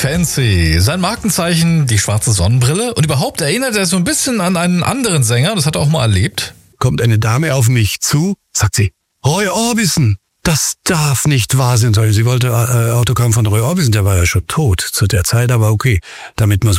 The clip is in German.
Fancy. Sein Markenzeichen, die schwarze Sonnenbrille. Und überhaupt erinnert er so ein bisschen an einen anderen Sänger. Das hat er auch mal erlebt. Kommt eine Dame auf mich zu, sagt sie, Roy Orbison, das darf nicht wahr sein. Sie wollte Autogramm von Roy Orbison, der war ja schon tot zu der Zeit, aber okay, damit muss